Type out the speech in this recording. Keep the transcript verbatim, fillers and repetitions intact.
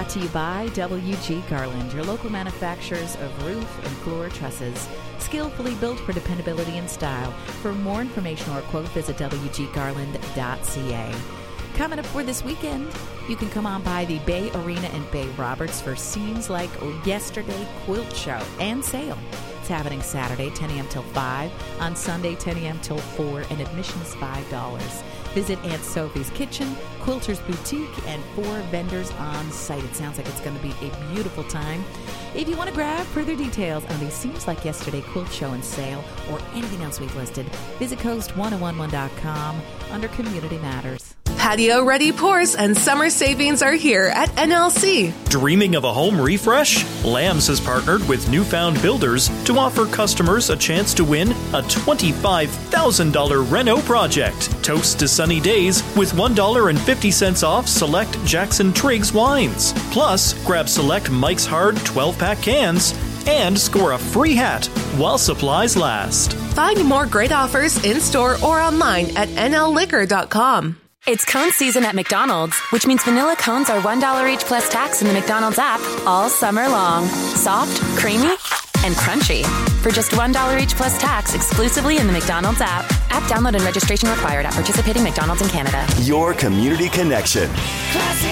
brought to you by W G Garland, your local manufacturers of roof and floor trusses. Skillfully built for dependability and style. For more information or a quote, visit w g garland dot c a. Coming up for this weekend, you can come on by the Bay Arena in Bay Roberts for Seems Like Yesterday Quilt Show and Sale. It's happening Saturday, ten a.m. till five, on Sunday, ten a.m. till four, and admission is five dollars. Visit Aunt Sophie's Kitchen, Quilter's Boutique, and four vendors on site. It sounds like it's going to be a beautiful time. If you want to grab further details on the Seems Like Yesterday Quilt Show and Sale or anything else we've listed, visit coast ten eleven dot com under Community Matters. Patio-ready pours and summer savings are here at N L C. Dreaming of a home refresh? Lambs has partnered with Newfound Builders to offer customers a chance to win a twenty-five thousand dollars reno project. Toast to sunny days with one dollar and fifty cents off select Jackson Triggs wines. Plus, grab select Mike's Hard twelve-pack cans and score a free hat while supplies last. Find more great offers in-store or online at N L liquor dot com. It's cone season at McDonald's, which means vanilla cones are one dollar each plus tax in the McDonald's app all summer long. Soft, creamy, and crunchy. For just one dollar each plus tax exclusively in the McDonald's app. App download and registration required at participating McDonald's in Canada. Your community connection. Classic